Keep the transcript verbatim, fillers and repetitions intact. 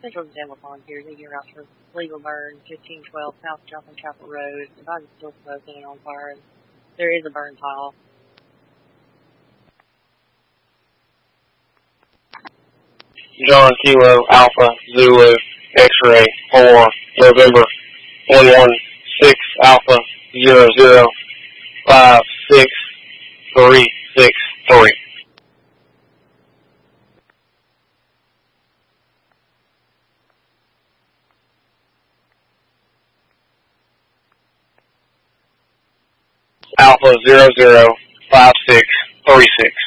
Central Example Pond here, digging route for legal burn, fifteen twelve South Joplin Chapel Road. The body's still smoking and on fire, and there is a burn pile. John Kilo Alpha Zulu X-ray four November one one six Alpha zero zero five six three six three. Alpha zero zero five six three six.